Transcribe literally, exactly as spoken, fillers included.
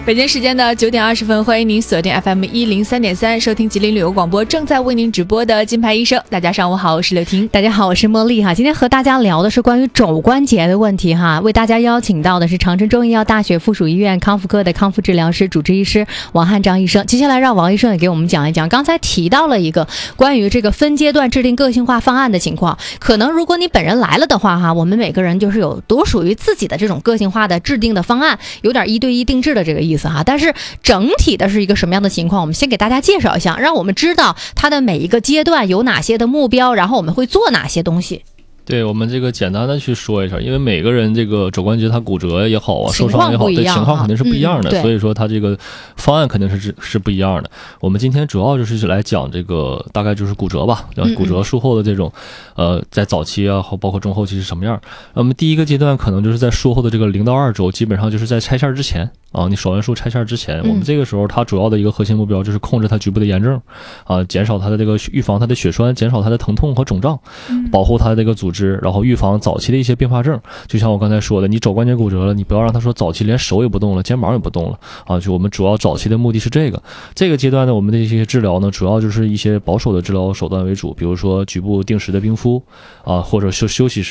北京时间的九点二十分，欢迎您锁定 F M 一零三点三，收听吉林旅游广播正在为您直播的金牌医生。大家上午好，我是刘婷。 大家好，我是茉莉哈。今天和大家聊的是关于肘关节的问题哈，为大家邀请到的是长春中医药大学附属医院康复科的康复治疗师、主治医师王汉章医生。接下来让王医生也给我们讲一讲，刚才提到了一个关于这个分阶段制定个性化方案的情况。可能如果你本人来了的话哈，我们每个人就是有独属于自己的这种个性化的制定的方案，有点一对一定制的这个意思哈。但是整体的是一个什么样的情况，我们先给大家介绍一下，让我们知道它的每一个阶段有哪些的目标，然后我们会做哪些东西。 对，我们这个简单的去说一下，因为每个人这个肘关节它骨折也好啊，受伤也好，对，情况肯定是不一样的，嗯、所以说它这个方案肯定是是不一样的。我们今天主要就是来讲这个大概就是骨折吧，骨折术后的这种，呃，在早期啊，包括中后期是什么样。那么第一个阶段可能就是在术后的这个零到二周，基本上就是在拆线之前啊，你手术术拆线之前，我们这个时候它主要的一个核心目标就是控制它局部的炎症啊，减少它的这个预防它的血栓，减少它的疼痛和肿胀，保护它的这个组织。然后预防早期的一些并发症，就像我刚才说的，你肘关节骨折了，你不要让他说早期连手也不动了，肩膀也不动了啊！就我们主要早期的目的是这个。这个阶段呢，我们的一些治疗呢，主要就是一些保守的治疗手段为主，比如说局部定时的冰敷啊，或者休休息时